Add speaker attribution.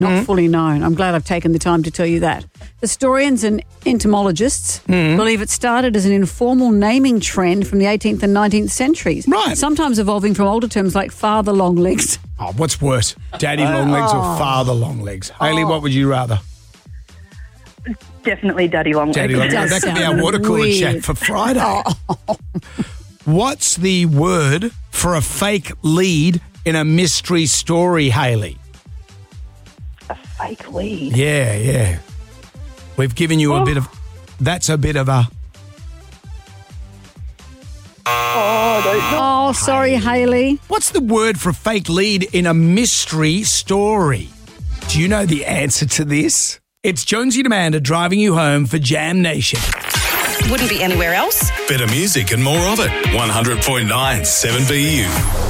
Speaker 1: not fully known. I'm glad I've taken the time to tell you that. Historians and entomologists believe it started as an informal naming trend from the 18th and 19th centuries.
Speaker 2: Right.
Speaker 1: Sometimes evolving from older terms like father long legs.
Speaker 2: Oh, what's worse, daddy long legs or father long legs? Hayley, what would you rather?
Speaker 3: Definitely daddy long
Speaker 2: Daddy
Speaker 3: legs.
Speaker 2: long legs. That could be our
Speaker 1: sound
Speaker 2: water cooler
Speaker 1: weird.
Speaker 2: chat for Friday. What's the word for a fake lead in a mystery story, Hayley?
Speaker 3: A fake lead.
Speaker 2: Yeah. We've given you a bit of... That's a bit of a...
Speaker 3: I don't know.
Speaker 1: Oh, sorry, Hayley.
Speaker 2: What's the word for a fake lead in a mystery story? Do you know the answer to this? It's Jonesy and Amanda driving you home for Jam Nation.
Speaker 4: Wouldn't be anywhere else.
Speaker 5: Better music and more of it. 100.9 7BU.